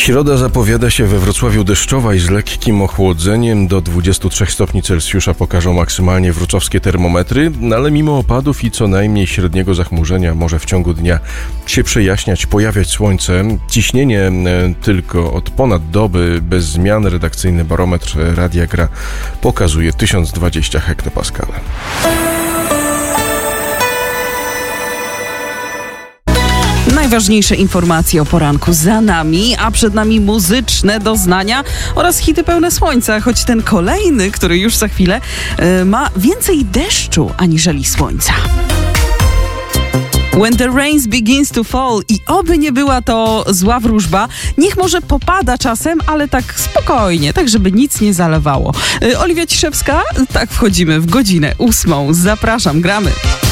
Środa zapowiada się we Wrocławiu deszczowa i z lekkim ochłodzeniem. Do 23 stopni Celsjusza pokażą maksymalnie wrocławskie termometry, ale mimo opadów i co najmniej średniego zachmurzenia może w ciągu dnia się przejaśniać, pojawiać słońce. Ciśnienie tylko od ponad doby bez zmian. Redakcyjny barometr Radia Gra pokazuje 1020 hektopaskala. Najważniejsze informacje o poranku za nami, a przed nami muzyczne doznania oraz hity pełne słońca, choć ten kolejny, który już za chwilę ma więcej deszczu aniżeli słońca. When the rain begins to fall i oby nie była to zła wróżba, niech może popada czasem, ale tak spokojnie, tak żeby nic nie zalewało. Oliwia Ciszewska, tak wchodzimy w godzinę 8. Zapraszam, gramy.